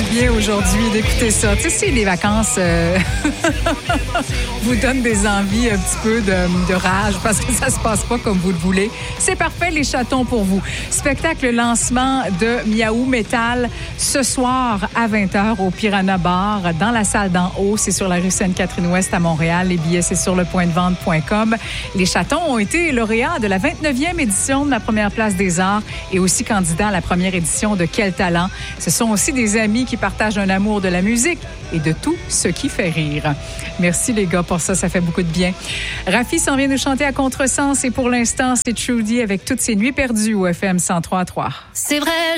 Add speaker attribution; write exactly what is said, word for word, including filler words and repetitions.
Speaker 1: bien aujourd'hui d'écouter ça. Tu sais, si les vacances euh, vous donnent des envies un petit peu de, de rage parce que ça se passe pas comme vous le voulez, c'est parfait, les chatons pour vous. Spectacle lancement de Miaou Metal ce soir à vingt heures au Piranha Bar dans la salle d'en haut. C'est sur la rue Sainte-Catherine-Ouest à Montréal. Les billets, c'est sur le point de vente point com. Les chatons ont été lauréats de la vingt-neuvième édition de la Première Place des Arts et aussi candidats à la première édition de Quel talent. Ce sont aussi des amis qui partagent un amour de la musique et de tout ce qui fait rire. Merci les gars pour ça, ça fait beaucoup de bien. Rafi s'en vient nous chanter à contresens et pour l'instant, c'est Trudy avec toutes ses nuits perdues au F M cent trois point trois.
Speaker 2: C'est vrai.